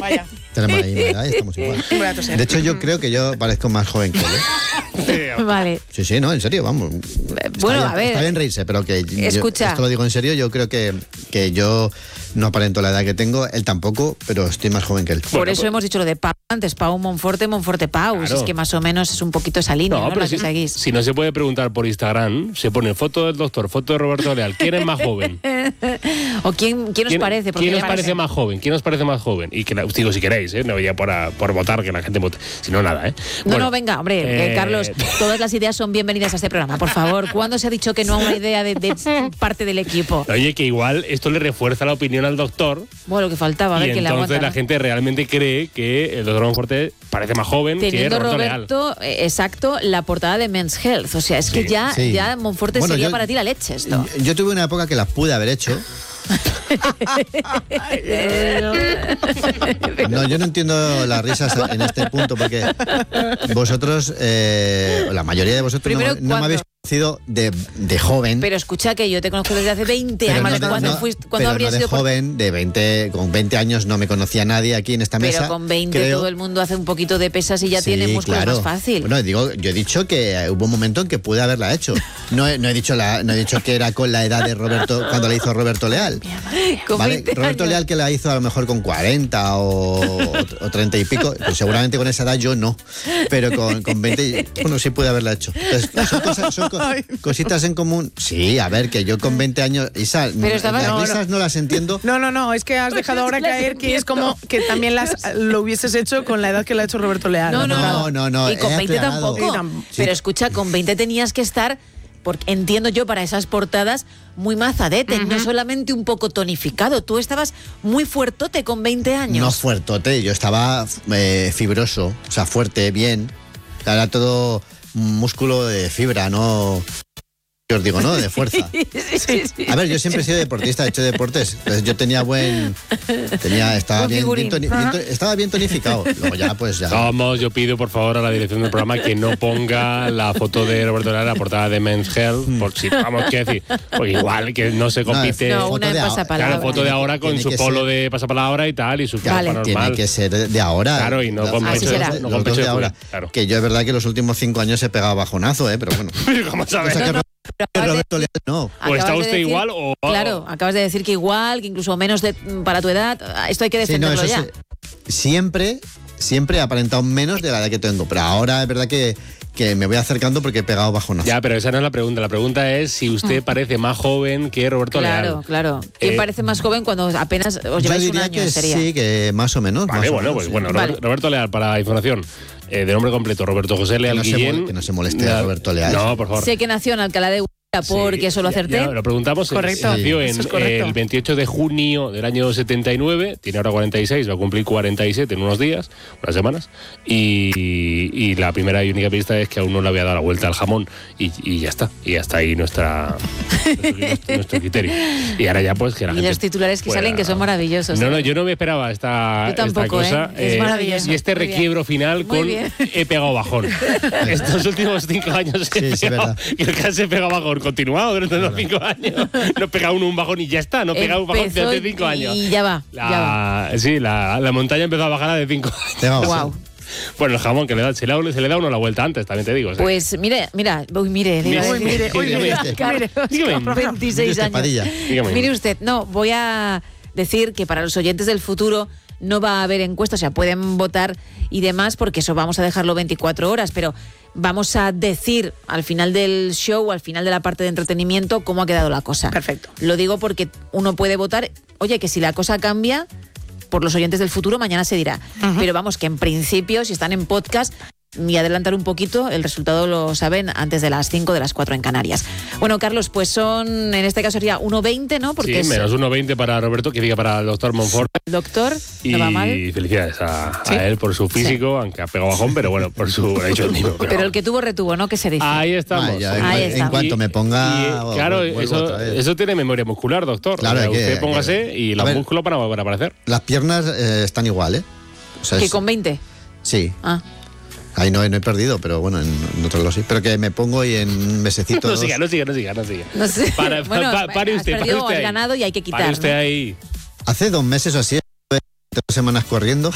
vaya. Tenemos ahí una edad y estamos igual. De hecho, yo creo que yo parezco más joven que él. Vale. Sí, no, en serio, vamos. Bueno, a ver. Está bien reírse, pero que Escucha. esto lo digo en serio, yo creo que yo no aparento la edad que tengo, él tampoco, pero estoy más joven que él. Por eso hemos dicho lo de Pau antes, Pau Monforte, Monforte Pau. Claro. Es que más o menos es un poquito esa línea, ¿no? pero La que seguís. si no se puede preguntar por Instagram, se pone foto del doctor, foto de Roberto Leal. ¿Quién es más joven? ¿O quién os parece? Porque ¿Quién os ya parece más joven? ¿Quién os parece más joven? Y que digo, si queréis, no ya por votar, que la gente vote. Si no, nada, No, venga, hombre, Carlos, todas las ideas son bienvenidas a este programa, por favor. ¿Cuándo se ha dicho que no a una idea de parte del equipo? Oye, que igual esto le refuerza la opinión al doctor. Bueno, lo que faltaba, a ver y que le aguanta. entonces la gente realmente cree que el doctor Monforte parece más joven Teniendo que Roberto Leal. Exacto, la portada de Men's Health. O sea, es que ya Monforte sería para ti la leche esto. Yo tuve una época que las pude haber hecho. No, yo no entiendo las risas en este punto, porque vosotros, la mayoría de vosotros, no me habéis conocido de joven. Pero escucha que yo te conozco desde hace 20 años. ¿Cuándo habrías sido joven? Con 20 años no me conocía nadie aquí en esta mesa. Pero con 20 todo el mundo hace un poquito de pesas y ya tiene músculos más fácil. Bueno, yo he dicho que hubo un momento en que pude haberla hecho. No he dicho que era con la edad de Roberto, cuando la hizo Roberto Leal. ¿Vale? Roberto Leal, que la hizo a lo mejor con 40 o 30 y pico, pues seguramente con esa edad yo no, pero con 20, bueno, sí pude haberla hecho. Entonces, son cositas en común. Sí, a ver, que yo con 20 años, Isa, las risas no las entiendo. No, es que has dejado ahora caer que es como que también lo hubieses hecho con la edad que la ha hecho Roberto Leal. No. Y con 20 tampoco. Pero escucha, con 20 tenías que estar, porque entiendo yo, para esas portadas muy mazadete, no solamente un poco tonificado. Tú estabas muy fuertote con 20 años. No fuertote, yo estaba fibroso, o sea, fuerte, bien. Era todo músculo de fibra, no... Os digo, ¿no? De fuerza. Sí. A ver, yo siempre he sido deportista, he hecho deportes. Entonces yo estaba bien tonificado. Luego ya, pues ya. Vamos, yo pido por favor a la dirección del programa que no ponga la foto de Roberto Leal en la portada de Men's Health, por si vamos, ¿qué decir? Pues igual que no se compite. Una de pasapalabra. Claro, foto de ahora con su polo de pasapalabra y tal, y su ropa normal. Tiene que ser de ahora. Claro, y no con pecho de ahora. Claro. Que yo es verdad que los últimos 5 años he pegado bajonazo, pero bueno. ¿Cómo sabes? Roberto Leal no. ¿O está usted igual o...? Claro, acabas de decir que igual, que incluso menos para tu edad. Esto hay que defenderlo ya. Siempre he aparentado menos de la edad que tengo, pero ahora es verdad que me voy acercando porque he pegado bajonazo. Ya, pero esa no es la pregunta. La pregunta es si usted parece más joven que Roberto Leal. Claro. ¿Quién parece más joven cuando apenas os lleváis un año? Sí, que más o menos. Vale, Roberto Leal, para la información. De nombre completo, Roberto José Leal Guillén. Que no se moleste a Roberto Leal. No, por favor. Sé que nació en Alcalá de Guadaira porque eso lo acerté. Lo preguntamos. Correcto. Nació el 28 de junio del año 79, tiene ahora 46, va a cumplir 47 en unas semanas. Y la primera y única pista es que aún no le había dado la vuelta al jamón. Y ya está. Y hasta ahí nuestro criterio. Y ahora ya pues que la gente... Y los titulares que salen que son maravillosos. No, yo no me esperaba esta cosa. Es maravilloso. Y este requiebro final con he pegado bajón. Estos últimos 5 años que casi he pegado bajón continuado durante los 5 años. No pega un bajón y ya está. No pega un bajón desde 5 años. Y ya va. Sí, la montaña empezó a bajar de 5 años. Wow. Bueno, el jamón, que se le da uno la vuelta antes, también te digo. Pues mire. 26 años. Mire usted, voy a decir que para los oyentes del futuro no va a haber encuestas, o sea, pueden votar y demás, porque eso vamos a dejarlo 24 horas, pero vamos a decir al final del show, al final de la parte de entretenimiento, cómo ha quedado la cosa. Perfecto. Lo digo porque uno puede votar, oye, que si la cosa cambia, por los oyentes del futuro, mañana se dirá. Pero vamos, que en principio, si están en podcast, y adelantar un poquito, el resultado lo saben antes de las 5, de las 4 en Canarias. Bueno, Carlos, pues en este caso sería 1,20, ¿no? Porque sí, menos 1,20 para Roberto, que diga para el doctor Monfort. El doctor, no va mal. Y felicidades a él por su físico, aunque ha pegado bajón, pero bueno, por su... Ha hecho el mismo, pero el que tuvo retuvo, ¿no? Que se dice. Ahí estamos. En cuanto me ponga... claro, eso tiene memoria muscular, doctor. Claro, usted póngase y los músculos van a aparecer. Las piernas están igual, ¿eh? O sea, ¿que con 20? Sí. Ahí no he perdido, pero bueno, en otros lo sí. Pero que me pongo y en un mesecito... No siga. No sé. Pare usted has ganado y hay que quitar. Pare usted ahí. Hace 2 meses o así, 3 semanas corriendo.